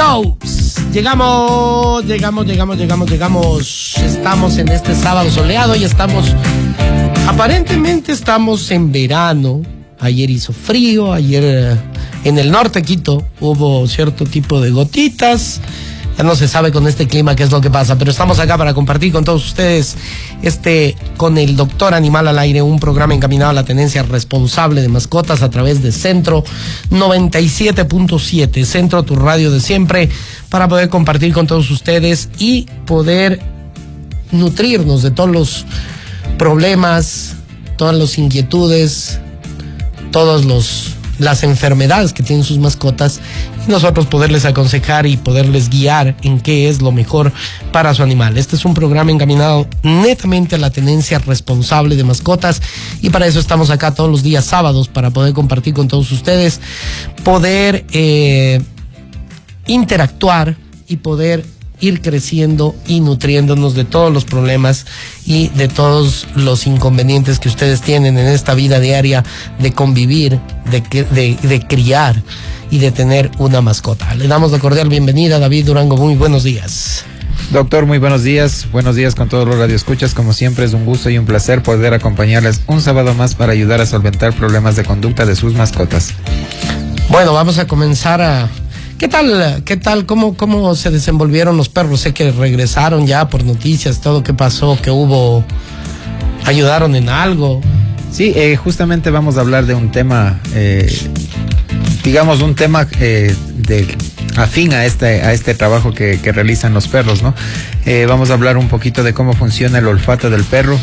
Yo, llegamos. Estamos en este sábado soleado y aparentemente estamos en verano. Ayer hizo frío, ayer en el norte de Quito hubo cierto tipo de gotitas. Ya no se sabe con este clima qué es lo que pasa, pero estamos acá para compartir con todos ustedes con el Doctor Animal al Aire, un programa encaminado a la tenencia responsable de mascotas a través de Centro 97.7, Centro, tu radio de siempre, para poder compartir con todos ustedes y poder nutrirnos de todos los problemas, todas las inquietudes, las enfermedades que tienen sus mascotas, y nosotros poderles aconsejar y poderles guiar en qué es lo mejor para su animal. Este es un programa encaminado netamente a la tenencia responsable de mascotas, y para eso estamos acá todos los días sábados, para poder compartir con todos ustedes, poder interactuar y poder ir creciendo y nutriéndonos de todos los problemas y de todos los inconvenientes que ustedes tienen en esta vida diaria de convivir, de criar y de tener una mascota. Le damos la cordial bienvenida a David Durango. Muy buenos días. Doctor, muy buenos días con todos los radioescuchas. Como siempre es un gusto y un placer poder acompañarles un sábado más para ayudar a solventar problemas de conducta de sus mascotas. Bueno, vamos a comenzar ¿Qué tal? ¿Cómo se desenvolvieron los perros? Sé que regresaron ya por noticias, todo. ¿Qué pasó? ¿Qué hubo? ¿Ayudaron en algo? Sí, justamente vamos a hablar de un tema, afín a este trabajo que realizan los perros, ¿no? Vamos a hablar un poquito de cómo funciona el olfato del perro,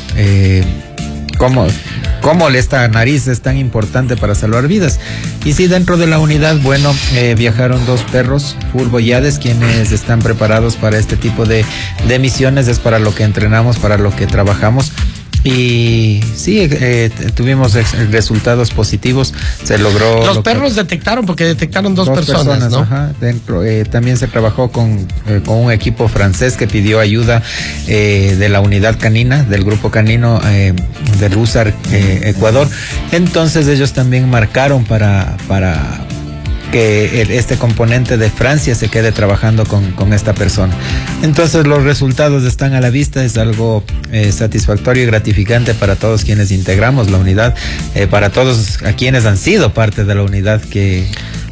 cómo esta nariz es tan importante para salvar vidas. Y sí, dentro de la unidad, viajaron 2 perros full boyades, quienes están preparados para este tipo de misiones. Es para lo que entrenamos, para lo que trabajamos. Y sí, tuvimos resultados positivos. Se logró. Los perros detectaron, porque detectaron dos personas, ¿no? Ajá, dentro, también se trabajó con un equipo francés que pidió ayuda de la unidad canina, del grupo canino del USAR Ecuador. Entonces ellos también marcaron para que este componente de Francia se quede trabajando con esta persona. Entonces los resultados están a la vista. Es algo satisfactorio y gratificante para todos quienes integramos la unidad, para todos a quienes han sido parte de la unidad que